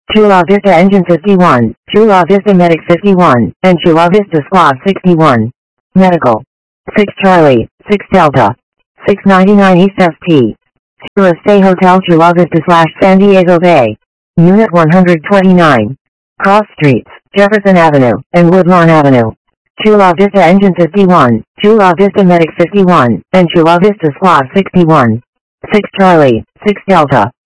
Chula Vista Engine 51, Chula Vista Medic 51, and Chula Vista Squad 61. Medical. 6 Charlie, 6 Delta. 699 East FT. Chula Stay Hotel Chula Vista / San Diego Bay. Unit 129. Cross Streets, Jefferson Avenue, and Woodlawn Avenue. Chula Vista Engine 51, Chula Vista Medic 51, and Chula Vista Squad 61. 6 Charlie, 6 Delta.